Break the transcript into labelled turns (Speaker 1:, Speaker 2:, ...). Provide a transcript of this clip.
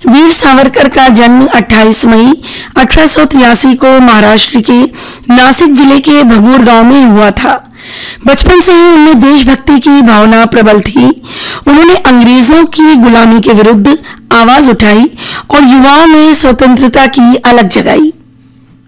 Speaker 1: वीर सावरकर का जन्म 28 मई 1883 को महाराष्ट्र के नासिक जिले के भगूर गांव में हुआ था। बचपन से ही उनमें देशभक्ति की भावना प्रबल थी। उन्होंने अंग्रेजों की गुलामी के विरुद्ध आवाज उठाई और युवाओं में स्वतंत्रता की अलख जगाई।